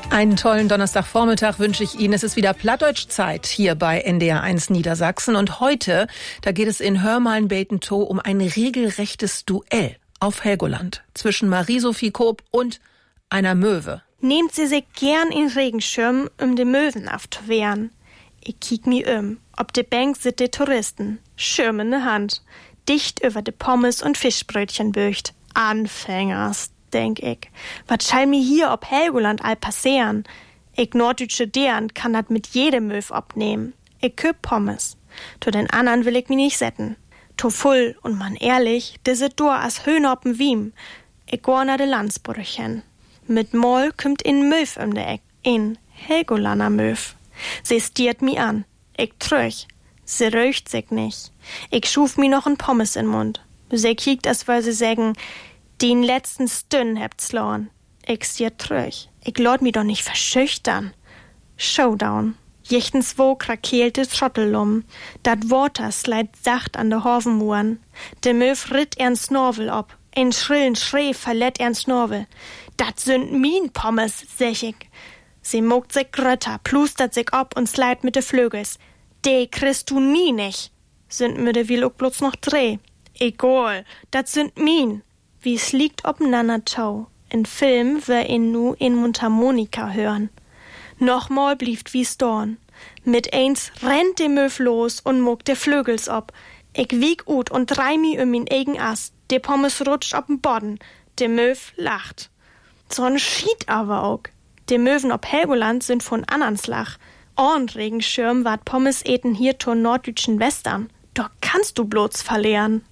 Einen tollen Donnerstagvormittag wünsche ich Ihnen. Es ist wieder Plattdeutsch-Zeit hier bei NDR1 Niedersachsen. Und heute, da geht es in Hörmalm-Bethentaux um ein regelrechtes Duell auf Helgoland zwischen Marie-Sophie Koop und einer Möwe. Nehmt sie sich gern in Regenschirm, de Möwen aufzuwehren. Ich kiek mi ob de Bank sit de Touristen. Schirm in de Hand. Dicht über de Pommes und Fischbrötchen böcht. Anfängers, denk ich. Wat schall mi hier ob Helgoland all passieren? Ich norddeutsche Deren kann dat mit jedem Möw abnehmen. Ich köp Pommes. To den anderen will ich mi nicht setten. To full und man ehrlich, de sit dur as Höhner op'n Wiem. Ich gor na de Landsbrüchen. Mit Moll kümmt in Möw de Eck. In Helgolander Möw. Sie stiert mi an. Ich tröch. Sie röcht sich nicht. Ich schuf mi noch en Pommes in Mund. Sie kiekt, als weil sie sagen, den letzten Stünn habt's lorn. Ich stiert tröch. Ich lord mi doch nicht verschüchtern. Showdown. Jichtens wo krakeelte Trottellum. Dat Water sleit sacht an de Horvenmuren. De Möw ritt ern Snorvel ob. Ein schrillen Schrei verletzt ern Snorvel. Dat sind min Pommes, sech ich. Sie mogt sich grötter, plustert sich ob und sleit mit de Flögels. De kriegst du nie nicht. Sind mir de will auch bloß noch dreh. Egal, dat sind min. Wie's liegt obeinander tau. In Film wär in nu in Mundharmonika hören. Nochmal blieft wie's dorn. Mit eins rennt de Möw los und mogt de Flögels ob. Ich wieg ut und drei mi min eigen Ast. De Pommes rutscht ob'n Bodden. De Möw lacht. So'n schied aber auch. De Möwen ob Helgoland sind von Annanslach. Und Regenschirm wart Pommes eten hier zur norddeutschen Western. Doch kannst du bloß verlehren.